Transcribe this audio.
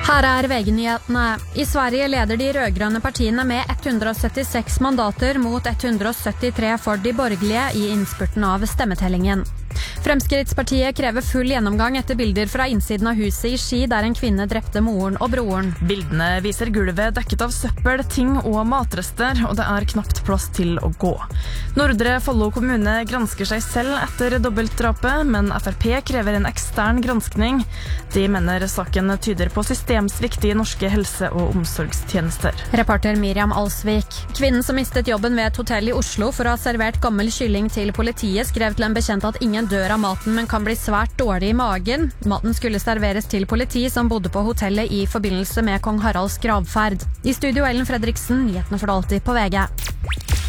Her VG-nyhetene. I Sverige leder de rødgrønne partiene med 176 mandater mot 173 for de borgerlige i innspurten av stemmetellingen. Fremskrittspartiet krever full gjennomgang etter bilder fra innsiden av huset i Ski der en kvinne drepte moren og broren. Bildene viser gulvet dekket av søppel, ting og matrester, og det er knapt plass til å gå. Nordre Follo kommune gransker seg selv etter dobbeltdrapet, men FrP krever en ekstern granskning. De mener saken tyder på systemsvikt i norske helse- og omsorgstjenester. Reporter Miriam Alsvik. Kvinnen som mistet jobben ved et hotell i Oslo for å ha servert gammel kylling til politiet, skrev til en bekjent at ingen dør av maten, men kan bli svært dårlig i magen. Maten skulle serveres til politi som bodde på hotellet i forbindelse med kong Haralds gravferd. I studio Ellen Fredriksen, nyhetene for alltid på VG.